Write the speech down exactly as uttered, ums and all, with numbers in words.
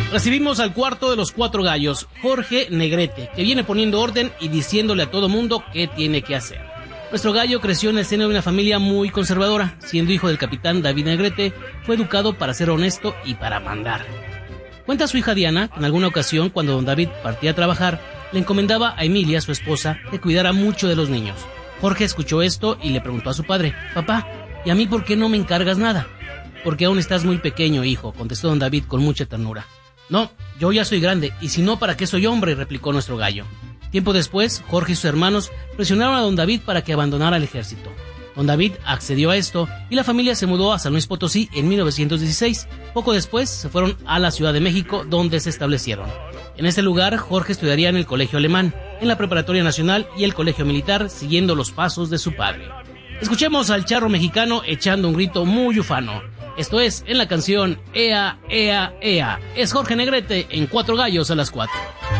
Recibimos al cuarto de los cuatro gallos, Jorge Negrete, que viene poniendo orden y diciéndole a todo mundo qué tiene que hacer. Nuestro gallo creció en el seno de una familia muy conservadora. Siendo hijo del capitán David Negrete, fue educado para ser honesto y para mandar. Cuenta su hija Diana que en alguna ocasión, cuando don David partía a trabajar, le encomendaba a Emilia, su esposa, que cuidara mucho de los niños. Jorge escuchó esto y le preguntó a su padre: «Papá, ¿y a mí por qué no me encargas nada?» «Porque aún estás muy pequeño, hijo», contestó don David con mucha ternura. «No, yo ya soy grande, y si no, ¿para qué soy hombre?», replicó nuestro gallo. Tiempo después, Jorge y sus hermanos presionaron a don David para que abandonara el ejército. Don David accedió a esto y la familia se mudó a San Luis Potosí en mil novecientos dieciséis. Poco después se fueron a la Ciudad de México, donde se establecieron. En ese lugar, Jorge estudiaría en el Colegio Alemán, en la Preparatoria Nacional y el Colegio Militar, siguiendo los pasos de su padre. Escuchemos al charro mexicano echando un grito muy ufano. Esto es en la canción Ea, Ea, Ea. Es Jorge Negrete en Cuatro Gallos a las Cuatro.